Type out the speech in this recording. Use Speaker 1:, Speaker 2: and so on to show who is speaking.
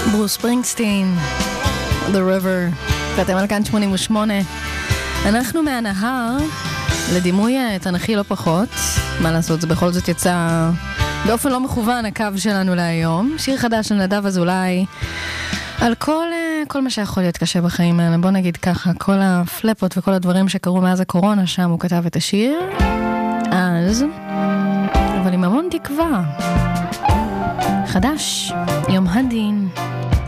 Speaker 1: ברוס ספרינגסטין, The River, ואתם על כאן 88. אנחנו מהנהר לדימוי תנכי לא פחות. מה לעשות, זה בכל זאת יצא באופן לא מכוון הקו שלנו להיום. שיר חדש של נדב אזולאי על כל מה שיכול להיות קשה בחיים האלה. בוא נגיד ככה, כל הפלפות וכל הדברים שקרו מאז הקורונה, שם הוא כתב את השיר אז, אבל עם המון תקווה. חדש, יום הדין.